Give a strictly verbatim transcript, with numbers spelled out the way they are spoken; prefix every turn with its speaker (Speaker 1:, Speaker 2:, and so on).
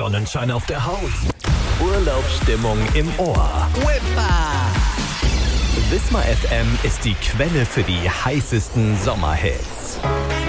Speaker 1: Sonnenschein auf der Haut, Urlaubsstimmung im Ohr. Wismar F M ist die Quelle für die heißesten Sommerhits.